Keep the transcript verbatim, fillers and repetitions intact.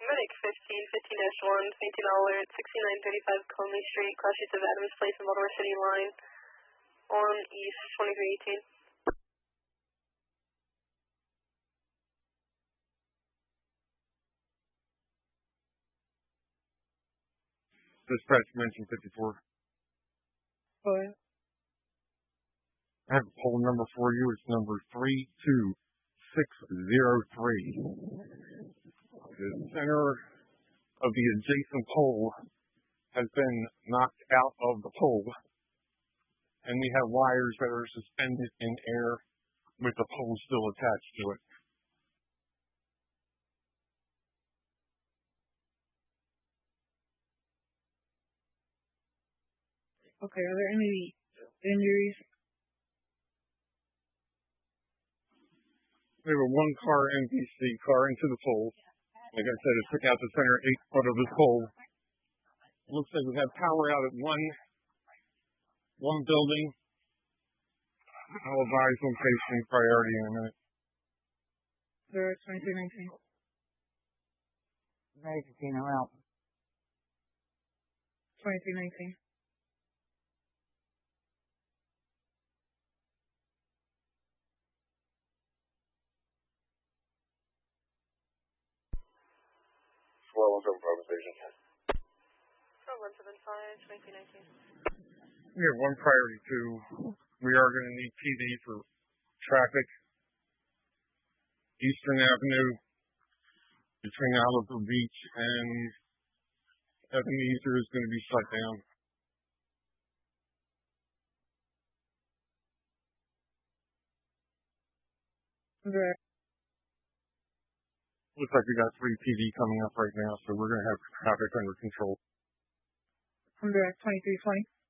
Medic fifteen, fifteen dash one, Fainting Alert, sixty-nine thirty-five Conley Street, Class Streets of Adams Place and Baltimore City line, on East twenty-three eighteen. Dispatch mention fifty-four. Go ahead. I have a poll number for you. It's number three two six zero three. The center of the adjacent pole has been knocked out of the pole, and we have wires that are suspended in air with the pole still attached to it. Okay, are there any injuries? We have a one-car N B C car into the pole. Like I said, it took out the center eight foot of the pole. Looks like we have power out at one, one building. I'll advise location priority in a minute. Zero twenty-three nineteen. Emergency in a route. twenty-three nineteen. twelve one seven Bravo Station. twelve one seven five, twenty-three nineteen. We have one priority two. We are going to need P D for traffic. Eastern Avenue between Malibu Beach and Ebenezer is going to be shut down. Okay. Looks like we got three P D coming up right now, so we're going to have traffic under control. I'm direct twenty-three twenty.